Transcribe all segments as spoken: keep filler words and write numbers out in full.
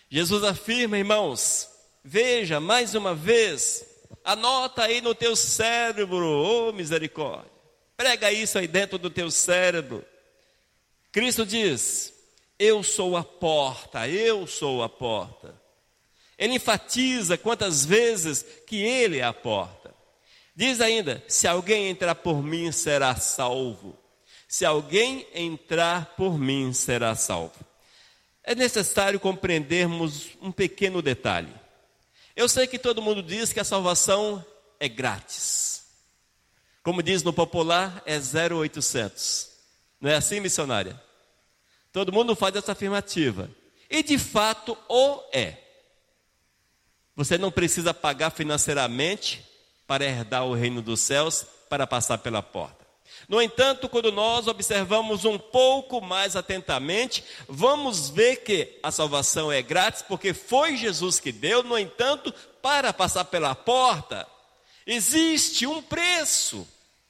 Jesus afirma, irmãos, veja mais uma vez, anota aí no teu cérebro, ô misericórdia, prega isso aí dentro do teu cérebro. Cristo diz, eu sou a porta, eu sou a porta. Ele enfatiza quantas vezes que ele é a porta. Diz ainda, se alguém entrar por mim será salvo. Se alguém entrar por mim será salvo. É necessário compreendermos um pequeno detalhe. Eu sei que todo mundo diz que a salvação é grátis. Como diz no popular, é zero oitocentos. Não é assim, missionária? Todo mundo faz essa afirmativa. E de fato o é. Você não precisa pagar financeiramente para herdar o reino dos céus, para passar pela porta. No entanto, quando nós observamos um pouco mais atentamente, vamos ver que a salvação é grátis, porque foi Jesus que deu. No entanto, para passar pela porta, existe um preço.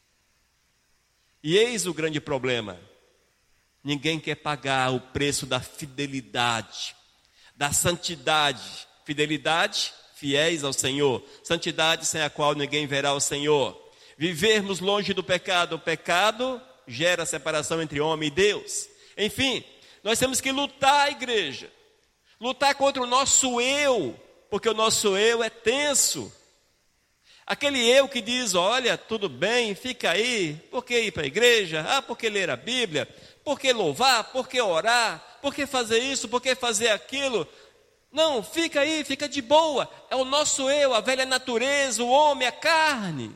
E eis o grande problema. Ninguém quer pagar o preço da fidelidade, da santidade. Fidelidade, fiéis ao Senhor. Santidade, sem a qual ninguém verá o Senhor. Vivermos longe do pecado. O pecado gera separação entre homem e Deus. Enfim, nós temos que lutar, igreja. Lutar contra o nosso eu, porque o nosso eu é tenso. Aquele eu que diz, olha, tudo bem, fica aí. Por que ir para a igreja? Ah, por que ler a Bíblia? Por que louvar? Por que orar? Por que fazer isso? Por que fazer aquilo? Não, fica aí, fica de boa. É o nosso eu, a velha natureza, o homem, a carne.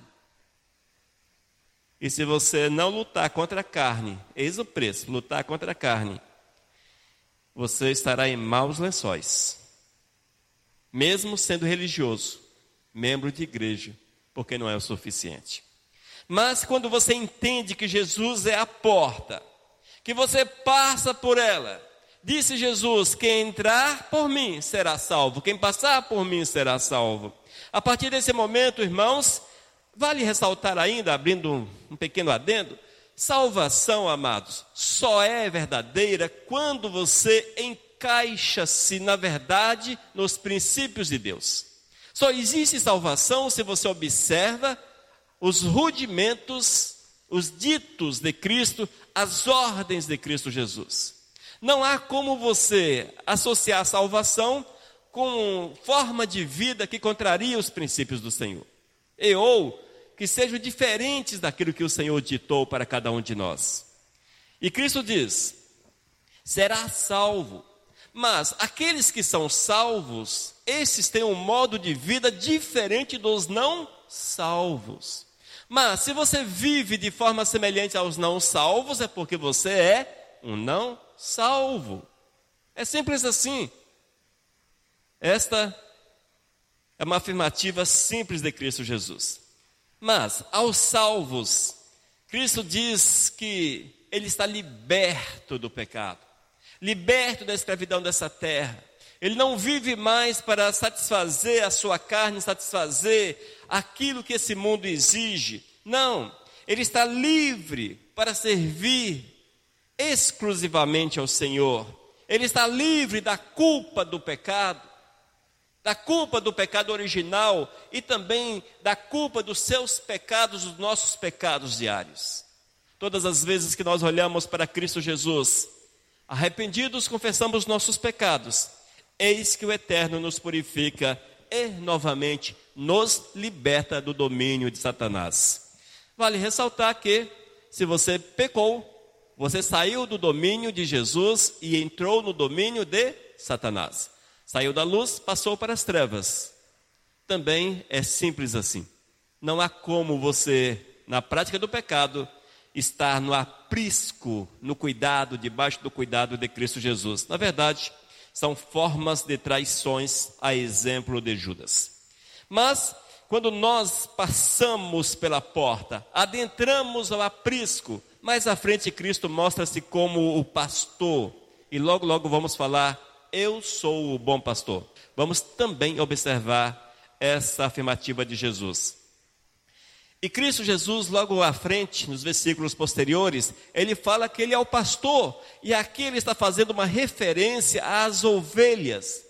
E se você não lutar contra a carne, eis o preço, lutar contra a carne, você estará em maus lençóis. Mesmo sendo religioso, membro de igreja, porque não é o suficiente. Mas quando você entende que Jesus é a porta, que você passa por ela, disse Jesus, quem entrar por mim será salvo, quem passar por mim será salvo. A partir desse momento, irmãos, vale ressaltar ainda, abrindo um, um pequeno adendo, salvação, amados, só é verdadeira quando você encaixa-se na verdade, nos princípios de Deus. Só existe salvação se você observa os rudimentos, os ditos de Cristo, as ordens de Cristo Jesus. Não há como você associar a salvação com forma de vida que contraria os princípios do Senhor. E ou que sejam diferentes daquilo que o Senhor ditou para cada um de nós. E Cristo diz, será salvo. Mas aqueles que são salvos, esses têm um modo de vida diferente dos não salvos. Mas se você vive de forma semelhante aos não salvos, é porque você é um não salvo. É simples assim. Esta é uma afirmativa simples de Cristo Jesus. Mas aos salvos, Cristo diz que ele está liberto do pecado, liberto da escravidão dessa terra. Ele não vive mais para satisfazer a sua carne, satisfazer aquilo que esse mundo exige. Não, ele está livre para servir exclusivamente ao Senhor. Ele está livre da culpa do pecado, da culpa do pecado original e também da culpa dos seus pecados, dos nossos pecados diários. Todas as vezes que nós olhamos para Cristo Jesus, arrependidos, confessamos nossos pecados, eis que o Eterno nos purifica e novamente nos liberta do domínio de Satanás. Vale ressaltar que, se você pecou, você saiu do domínio de Jesus e entrou no domínio de Satanás. Saiu da luz, passou para as trevas. Também é simples assim. Não há como você, na prática do pecado, estar no aprisco, no cuidado, debaixo do cuidado de Cristo Jesus. Na verdade, são formas de traições, a exemplo de Judas. Mas, quando nós passamos pela porta, adentramos ao aprisco, mais à frente Cristo mostra-se como o pastor. E logo, logo vamos falar, eu sou o bom pastor. Vamos também observar essa afirmativa de Jesus. E Cristo Jesus, logo à frente, nos versículos posteriores, ele fala que ele é o pastor. E aqui ele está fazendo uma referência às ovelhas.